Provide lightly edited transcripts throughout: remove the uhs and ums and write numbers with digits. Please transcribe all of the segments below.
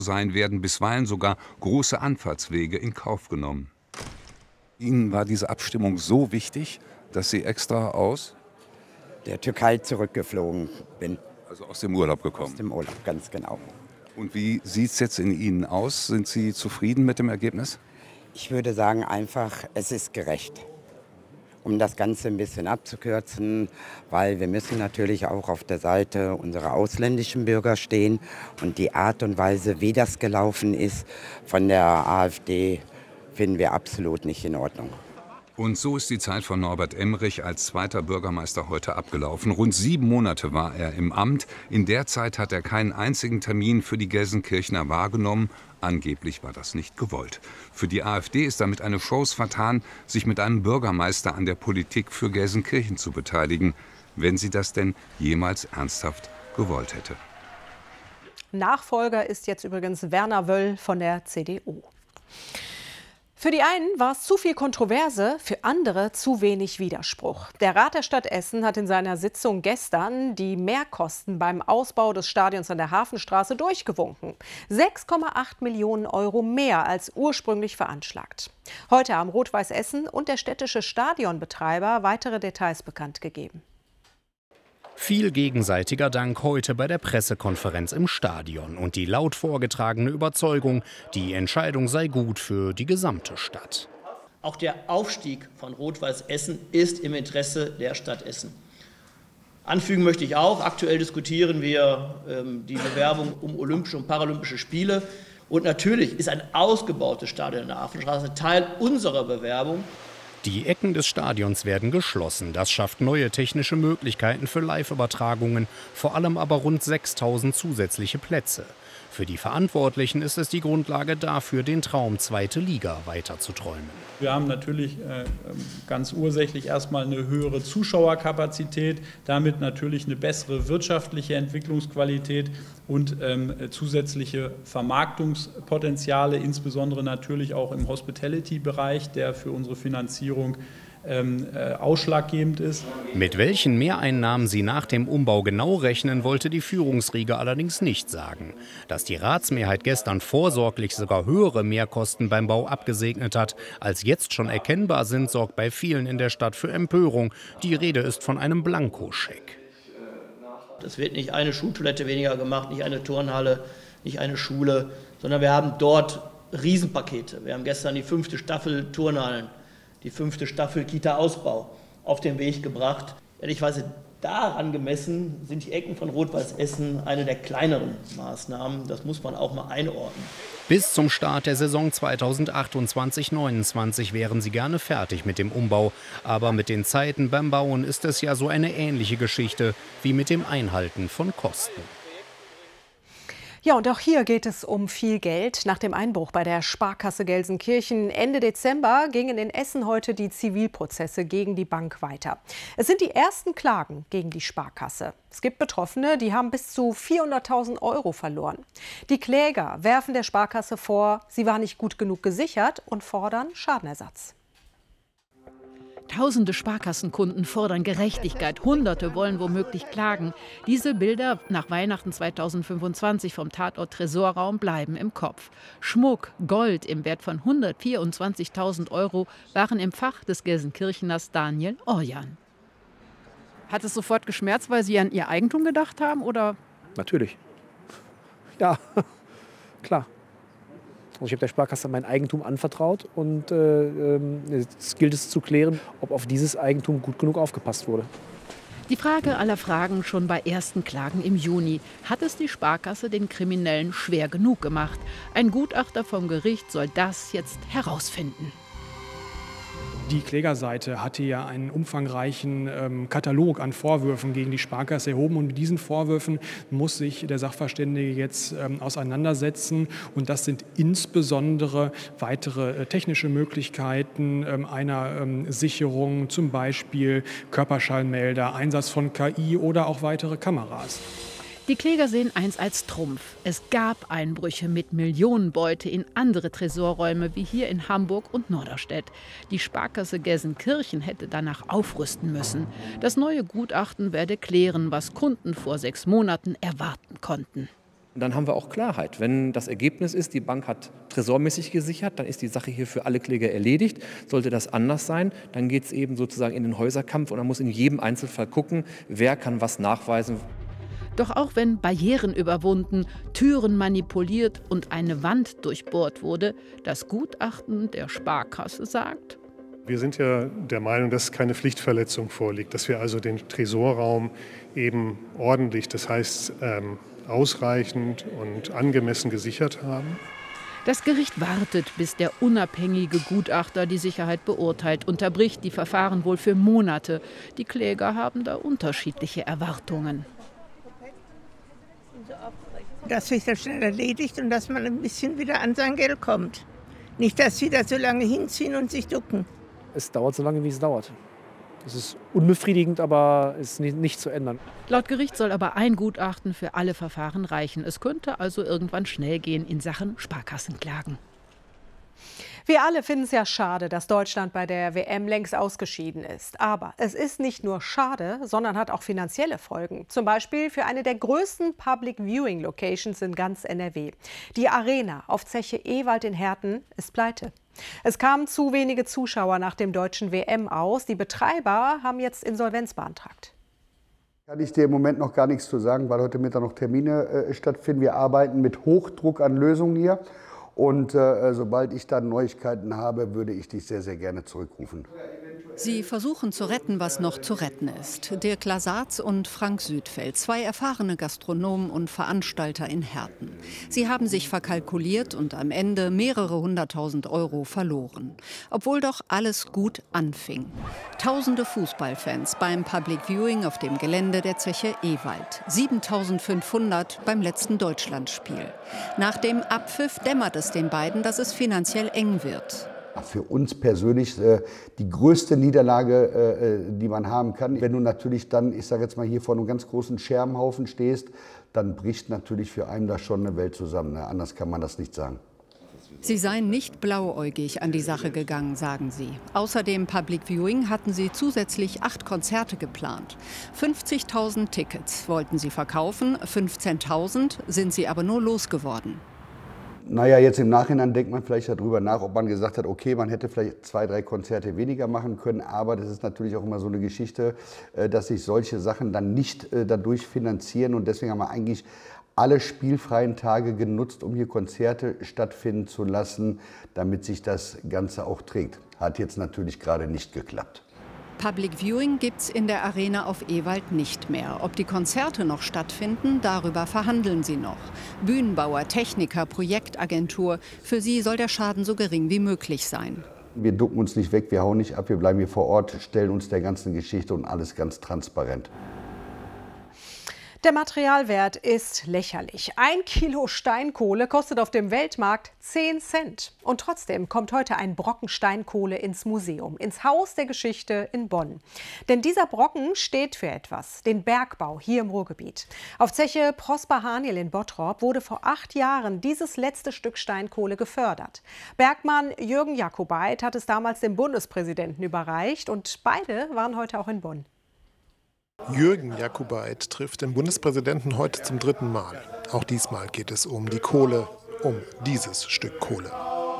sein, werden bisweilen sogar große Anfahrtswege in Kauf genommen. Ihnen war diese Abstimmung so wichtig, dass Sie extra aus der Türkei zurückgeflogen bin. Also aus dem Urlaub gekommen? Aus dem Urlaub, ganz genau. Und wie sieht es jetzt in Ihnen aus? Sind Sie zufrieden mit dem Ergebnis? Ich würde sagen einfach, es ist gerecht. Um das Ganze ein bisschen abzukürzen, weil wir müssen natürlich auch auf der Seite unserer ausländischen Bürger stehen. Und die Art und Weise, wie das gelaufen ist von der AfD, finden wir absolut nicht in Ordnung. Und so ist die Zeit von Norbert Emmerich als zweiter Bürgermeister heute abgelaufen. Rund 7 Monate war er im Amt. In der Zeit hat er keinen einzigen Termin für die Gelsenkirchener wahrgenommen. Angeblich war das nicht gewollt. Für die AfD ist damit eine Chance vertan, sich mit einem Bürgermeister an der Politik für Gelsenkirchen zu beteiligen, wenn sie das denn jemals ernsthaft gewollt hätte. Nachfolger ist jetzt übrigens Werner Wöll von der CDU. Für die einen war es zu viel Kontroverse, für andere zu wenig Widerspruch. Der Rat der Stadt Essen hat in seiner Sitzung gestern die Mehrkosten beim Ausbau des Stadions an der Hafenstraße durchgewunken. 6,8 Millionen Euro mehr als ursprünglich veranschlagt. Heute haben Rot-Weiß Essen und der städtische Stadionbetreiber weitere Details bekannt gegeben. Viel gegenseitiger Dank heute bei der Pressekonferenz im Stadion und die laut vorgetragene Überzeugung, die Entscheidung sei gut für die gesamte Stadt. Auch der Aufstieg von Rot-Weiß Essen ist im Interesse der Stadt Essen. Anfügen möchte ich auch, aktuell diskutieren wir die Bewerbung um Olympische und Paralympische Spiele. Und natürlich ist ein ausgebautes Stadion in der Hafenstraße Teil unserer Bewerbung. Die Ecken des Stadions werden geschlossen. Das schafft neue technische Möglichkeiten für Live-Übertragungen, vor allem aber rund 6.000 zusätzliche Plätze. Für die Verantwortlichen ist es die Grundlage dafür, den Traum zweite Liga weiterzuträumen. Wir haben natürlich ganz ursächlich erstmal eine höhere Zuschauerkapazität, damit natürlich eine bessere wirtschaftliche Entwicklungsqualität und zusätzliche Vermarktungspotenziale, insbesondere natürlich auch im Hospitality-Bereich, der für unsere Finanzierung ausschlaggebend ist. Mit welchen Mehreinnahmen sie nach dem Umbau genau rechnen, wollte die Führungsriege allerdings nicht sagen. Dass die Ratsmehrheit gestern vorsorglich sogar höhere Mehrkosten beim Bau abgesegnet hat, als jetzt schon erkennbar sind, sorgt bei vielen in der Stadt für Empörung. Die Rede ist von einem Blankoscheck. Es wird nicht eine Schultoilette weniger gemacht, nicht eine Turnhalle, nicht eine Schule, sondern wir haben dort Riesenpakete. Wir haben gestern die 5. Staffel Turnhallen, die 5. Staffel Kita-Ausbau auf den Weg gebracht. Ehrlicherweise daran gemessen sind die Ecken von Rot-Weiß Essen eine der kleineren Maßnahmen. Das muss man auch mal einordnen. Bis zum Start der Saison 2028/29 wären sie gerne fertig mit dem Umbau. Aber mit den Zeiten beim Bauen ist es ja so eine ähnliche Geschichte wie mit dem Einhalten von Kosten. Ja, und auch hier geht es um viel Geld. Nach dem Einbruch bei der Sparkasse Gelsenkirchen Ende Dezember gingen in Essen heute die Zivilprozesse gegen die Bank weiter. Es sind die ersten Klagen gegen die Sparkasse. Es gibt Betroffene, die haben bis zu 400.000 € verloren. Die Kläger werfen der Sparkasse vor, sie war nicht gut genug gesichert und fordern Schadenersatz. Tausende Sparkassenkunden fordern Gerechtigkeit. Hunderte wollen womöglich klagen. Diese Bilder nach Weihnachten 2025 vom Tatort Tresorraum bleiben im Kopf. Schmuck, Gold im Wert von 124.000 € waren im Fach des Gelsenkircheners Daniel Orjan. Hat es sofort geschmerzt, weil Sie an Ihr Eigentum gedacht haben, oder? Natürlich. Ja, klar. Also ich habe der Sparkasse mein Eigentum anvertraut und es gilt es zu klären, ob auf dieses Eigentum gut genug aufgepasst wurde. Die Frage aller Fragen schon bei ersten Klagen im Juni. Hat es die Sparkasse den Kriminellen schwer genug gemacht? Ein Gutachter vom Gericht soll das jetzt herausfinden. Die Klägerseite hatte ja einen umfangreichen Katalog an Vorwürfen gegen die Sparkasse erhoben. Und mit diesen Vorwürfen muss sich der Sachverständige jetzt auseinandersetzen. Und das sind insbesondere weitere technische Möglichkeiten einer Sicherung, zum Beispiel Körperschallmelder, Einsatz von KI oder auch weitere Kameras. Die Kläger sehen eins als Trumpf. Es gab Einbrüche mit Millionenbeute in andere Tresorräume wie hier in Hamburg und Norderstedt. Die Sparkasse Gelsenkirchen hätte danach aufrüsten müssen. Das neue Gutachten werde klären, was Kunden vor 6 Monaten erwarten konnten. Und dann haben wir auch Klarheit. Wenn das Ergebnis ist, die Bank hat tresormäßig gesichert, dann ist die Sache hier für alle Kläger erledigt. Sollte das anders sein, dann geht es eben sozusagen in den Häuserkampf und man muss in jedem Einzelfall gucken, wer kann was nachweisen. Doch auch wenn Barrieren überwunden, Türen manipuliert und eine Wand durchbohrt wurde, das Gutachten der Sparkasse sagt: Wir sind ja der Meinung, dass keine Pflichtverletzung vorliegt, dass wir also den Tresorraum eben ordentlich, das heißt ausreichend und angemessen gesichert haben. Das Gericht wartet, bis der unabhängige Gutachter die Sicherheit beurteilt, unterbricht die Verfahren wohl für Monate. Die Kläger haben da unterschiedliche Erwartungen. Dass sich das schnell erledigt und dass man ein bisschen wieder an sein Geld kommt. Nicht, dass sie da so lange hinziehen und sich ducken. Es dauert so lange, wie es dauert. Das ist unbefriedigend, aber ist nicht zu ändern. Laut Gericht soll aber ein Gutachten für alle Verfahren reichen. Es könnte also irgendwann schnell gehen in Sachen Sparkassenklagen. Wir alle finden es ja schade, dass Deutschland bei der WM längst ausgeschieden ist. Aber es ist nicht nur schade, sondern hat auch finanzielle Folgen. Zum Beispiel für eine der größten Public Viewing Locations in ganz NRW. Die Arena auf Zeche Ewald in Herten ist pleite. Es kamen zu wenige Zuschauer nach dem deutschen WM aus. Die Betreiber haben jetzt Insolvenz beantragt. Kann ich dir im Moment noch gar nichts zu sagen, weil heute Mittag noch Termine stattfinden. Wir arbeiten mit Hochdruck an Lösungen hier. Und sobald ich dann Neuigkeiten habe, würde ich dich sehr, sehr gerne zurückrufen. Sie versuchen zu retten, was noch zu retten ist. Dirk Lasatz und Frank Südfeld, zwei erfahrene Gastronomen und Veranstalter in Herten. Sie haben sich verkalkuliert und am Ende mehrere 100.000 € verloren. Obwohl doch alles gut anfing. Tausende Fußballfans beim Public Viewing auf dem Gelände der Zeche Ewald. 7.500 beim letzten Deutschlandspiel. Nach dem Abpfiff dämmert es den beiden, dass es finanziell eng wird. Für uns persönlich die größte Niederlage, die man haben kann. Wenn du natürlich dann, ich sage jetzt mal, hier vor einem ganz großen Scherbenhaufen stehst, dann bricht natürlich für einen da schon eine Welt zusammen. Anders kann man das nicht sagen. Sie seien nicht blauäugig an die Sache gegangen, sagen sie. Außer dem Public Viewing hatten sie zusätzlich 8 Konzerte geplant. 50.000 Tickets wollten sie verkaufen, 15.000 sind sie aber nur losgeworden. Naja, jetzt im Nachhinein denkt man vielleicht darüber nach, ob man gesagt hat, okay, man hätte vielleicht 2, 3 Konzerte weniger machen können. Aber das ist natürlich auch immer so eine Geschichte, dass sich solche Sachen dann nicht dadurch finanzieren. Und deswegen haben wir eigentlich alle spielfreien Tage genutzt, um hier Konzerte stattfinden zu lassen, damit sich das Ganze auch trägt. Hat jetzt natürlich gerade nicht geklappt. Public Viewing gibt's in der Arena auf Ewald nicht mehr. Ob die Konzerte noch stattfinden, darüber verhandeln sie noch. Bühnenbauer, Techniker, Projektagentur, für sie soll der Schaden so gering wie möglich sein. Wir ducken uns nicht weg, wir hauen nicht ab, wir bleiben hier vor Ort, stellen uns der ganzen Geschichte und alles ganz transparent. Der Materialwert ist lächerlich. 1 Kilo Steinkohle kostet auf dem Weltmarkt 10 Cent. Und trotzdem kommt heute ein Brocken Steinkohle ins Museum, ins Haus der Geschichte in Bonn. Denn dieser Brocken steht für etwas, den Bergbau hier im Ruhrgebiet. Auf Zeche Prosper Haniel in Bottrop wurde vor 8 Jahren dieses letzte Stück Steinkohle gefördert. Bergmann Jürgen Jakobait hat es damals dem Bundespräsidenten überreicht und beide waren heute auch in Bonn. Jürgen Jakobait trifft den Bundespräsidenten heute zum 3. Mal. Auch diesmal geht es um die Kohle, um dieses Stück Kohle.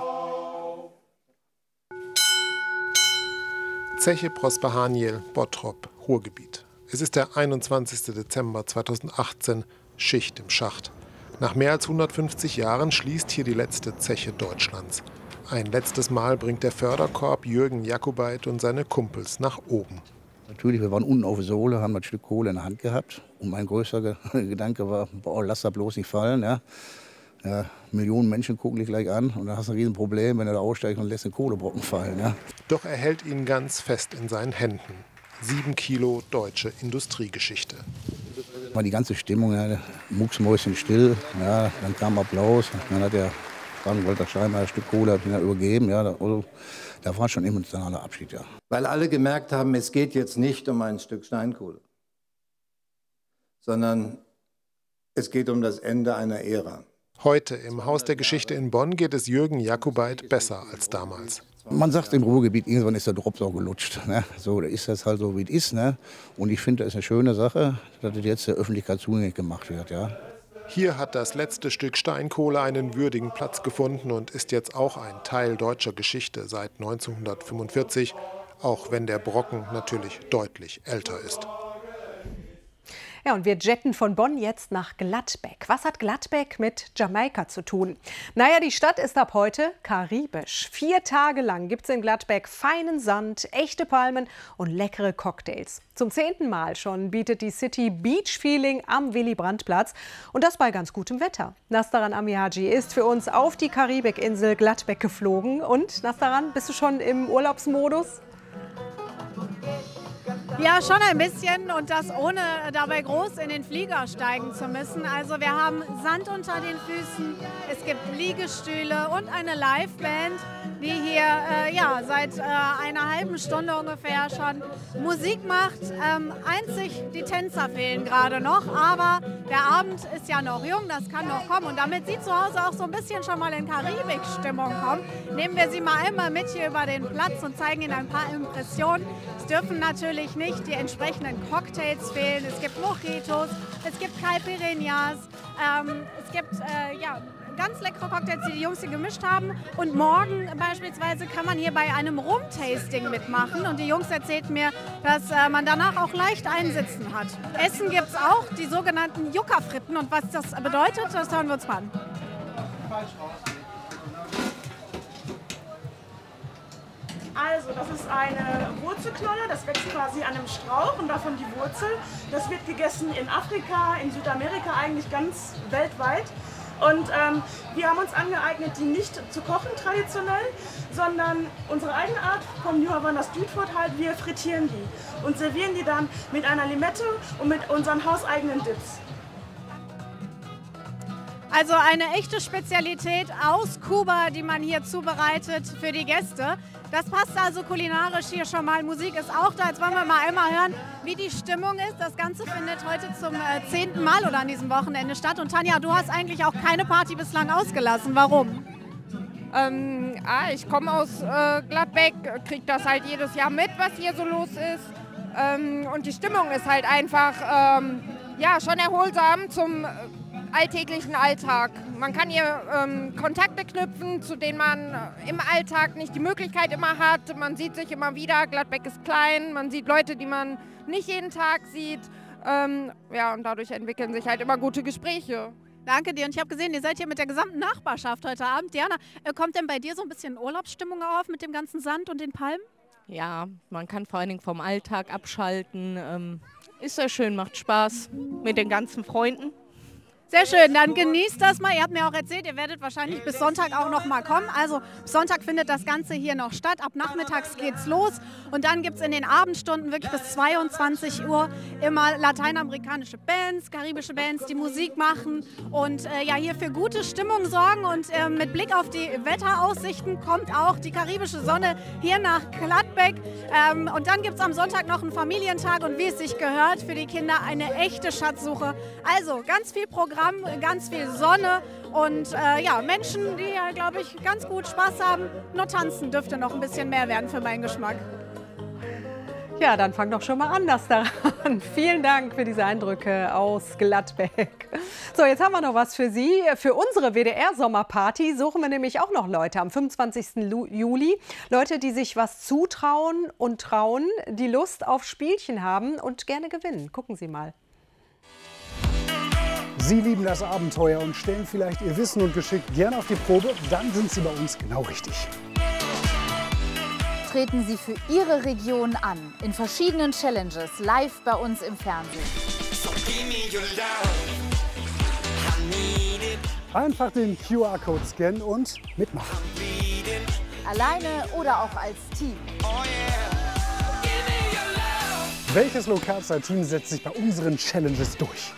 Zeche Prosper Haniel, Bottrop, Ruhrgebiet. Es ist der 21. Dezember 2018, Schicht im Schacht. Nach mehr als 150 Jahren schließt hier die letzte Zeche Deutschlands. Ein letztes Mal bringt der Förderkorb Jürgen Jakobait und seine Kumpels nach oben. Natürlich, wir waren unten auf der Sohle, haben das Stück Kohle in der Hand gehabt. Und mein größter Gedanke war, boah, lass das bloß nicht fallen. Ja. Ja, Millionen Menschen gucken dich gleich an und dann hast du ein Riesenproblem, wenn du da aussteigst und lässt den Kohlebrocken fallen. Ja. Doch er hält ihn ganz fest in seinen Händen. 7 Kilo deutsche Industriegeschichte. War die ganze Stimmung, ja, mucksmäuschenstill. Ja, dann kam Applaus. Dann hat der Frank-Walter Steinmeier ein Stück Kohle übergeben. Ja, da war schon ein emotionaler Abschied. Ja. Weil alle gemerkt haben, es geht jetzt nicht um ein Stück Steinkohle, sondern es geht um das Ende einer Ära. Heute im Haus der Geschichte in Bonn geht es Jürgen Jakobait besser als damals. Man sagt im Ruhrgebiet, irgendwann ist der Drops auch gelutscht. Ne? So, da ist das halt so, wie es ist. Ne? Und ich finde, das ist eine schöne Sache, dass das jetzt der Öffentlichkeit zugänglich gemacht wird. Ja? Hier hat das letzte Stück Steinkohle einen würdigen Platz gefunden und ist jetzt auch ein Teil deutscher Geschichte seit 1945, auch wenn der Brocken natürlich deutlich älter ist. Ja, und wir jetten von Bonn jetzt nach Gladbeck. Was hat Gladbeck mit Jamaika zu tun? Naja, die Stadt ist ab heute karibisch. 4 Tage lang gibt es in Gladbeck feinen Sand, echte Palmen und leckere Cocktails. Zum 10. Mal schon bietet die City Beach-Feeling am Willy-Brandt-Platz. Und das bei ganz gutem Wetter. Nastaran Amihaji ist für uns auf die Karibikinsel Gladbeck geflogen. Und Nastaran, bist du schon im Urlaubsmodus? Ja, schon ein bisschen, und das ohne dabei groß in den Flieger steigen zu müssen. Also wir haben Sand unter den Füßen, es gibt Liegestühle und eine Liveband, die hier seit einer halben Stunde ungefähr schon Musik macht. Einzig die Tänzer fehlen gerade noch, aber der Abend ist ja noch jung, das kann noch kommen. Und damit Sie zu Hause auch so ein bisschen schon mal in Karibik-Stimmung kommen, nehmen wir Sie mal einmal mit hier über den Platz und zeigen Ihnen ein paar Impressionen. Es dürfen natürlich nicht die entsprechenden Cocktails fehlen. Es gibt Mojitos, es gibt Caipirinhas, es gibt ganz leckere Cocktails, die Jungs hier gemischt haben. Und morgen beispielsweise kann man hier bei einem Rum-Tasting mitmachen. Und die Jungs erzählten mir, dass man danach auch leicht einsitzen hat. Essen gibt es auch, die sogenannten Yucca-Fritten. Und was das bedeutet, das hören wir uns mal an. Also, das ist eine Wurzelknolle, das wächst quasi an einem Strauch und davon die Wurzel. Das wird gegessen in Afrika, in Südamerika, eigentlich ganz weltweit. Und wir haben uns angeeignet, die nicht zu kochen traditionell, sondern unsere eigene Art vom New Havana Street Food halt, wir frittieren die und servieren die dann mit einer Limette und mit unseren hauseigenen Dips. Also eine echte Spezialität aus Kuba, die man hier zubereitet für die Gäste. Das passt also kulinarisch hier schon mal. Musik ist auch da. Jetzt wollen wir mal einmal hören, wie die Stimmung ist. Das Ganze findet heute zum 10. Mal oder an diesem Wochenende statt. Und Tanja, du hast eigentlich auch keine Party bislang ausgelassen. Warum? Ich komme aus Gladbeck, kriege das halt jedes Jahr mit, was hier so los ist. Und die Stimmung ist halt einfach schon erholsam zum alltäglichen Alltag. Man kann hier Kontakte knüpfen, zu denen man im Alltag nicht die Möglichkeit immer hat. Man sieht sich immer wieder, Gladbeck ist klein, man sieht Leute, die man nicht jeden Tag sieht. Und dadurch entwickeln sich halt immer gute Gespräche. Danke dir. Und ich habe gesehen, ihr seid hier mit der gesamten Nachbarschaft heute Abend. Diana, kommt denn bei dir so ein bisschen Urlaubsstimmung auf mit dem ganzen Sand und den Palmen? Ja, man kann vor allen Dingen vom Alltag abschalten. Ist sehr schön, macht Spaß mit den ganzen Freunden. Sehr schön, dann genießt das mal. Ihr habt mir auch erzählt, ihr werdet wahrscheinlich bis Sonntag auch noch mal kommen. Also Sonntag findet das Ganze hier noch statt. Ab nachmittags geht's los. Und dann gibt es in den Abendstunden wirklich bis 22 Uhr immer lateinamerikanische Bands, karibische Bands, die Musik machen und hier für gute Stimmung sorgen. Und mit Blick auf die Wetteraussichten kommt auch die karibische Sonne hier nach Gladbeck. Und dann gibt es am Sonntag noch einen Familientag und wie es sich gehört, für die Kinder eine echte Schatzsuche. Also ganz viel Programm, ganz viel Sonne und Menschen, die ja, glaube ich, ganz gut Spaß haben. Nur tanzen dürfte noch ein bisschen mehr werden für meinen Geschmack. Ja, dann fang doch schon mal anders daran. Vielen Dank für diese Eindrücke aus Gladbeck. So, jetzt haben wir noch was für Sie. Für unsere WDR-Sommerparty suchen wir nämlich auch noch Leute am 25. Juli. Leute, die sich was zutrauen und trauen, die Lust auf Spielchen haben und gerne gewinnen. Gucken Sie mal. Sie lieben das Abenteuer und stellen vielleicht Ihr Wissen und Geschick gerne auf die Probe, dann sind Sie bei uns genau richtig. Treten Sie für Ihre Region an, in verschiedenen Challenges, live bei uns im Fernsehen. Einfach den QR-Code scannen und mitmachen. Alleine oder auch als Team. Welches Lokalzeit-Team setzt sich bei unseren Challenges durch?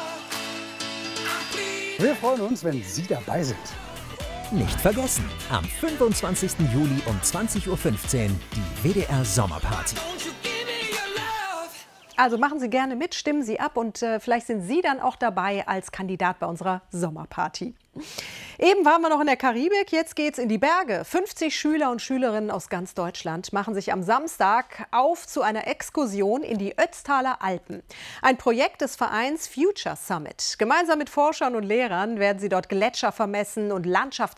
Wir freuen uns, wenn Sie dabei sind. Nicht vergessen, am 25. Juli um 20:15 Uhr die WDR Sommerparty. Also machen Sie gerne mit, stimmen Sie ab und vielleicht sind Sie dann auch dabei als Kandidat bei unserer Sommerparty. Eben waren wir noch in der Karibik, jetzt geht's in die Berge. 50 Schüler und Schülerinnen aus ganz Deutschland machen sich am Samstag auf zu einer Exkursion in die Ötztaler Alpen. Ein Projekt des Vereins Future Summit. Gemeinsam mit Forschern und Lehrern werden sie dort Gletscher vermessen und Landschaftsbilder